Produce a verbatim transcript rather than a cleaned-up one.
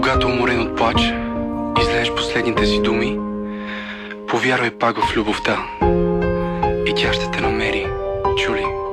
Когато уморен от плач излееш последните си думи, повярвай пак в любовта и тя ще те намери, чули?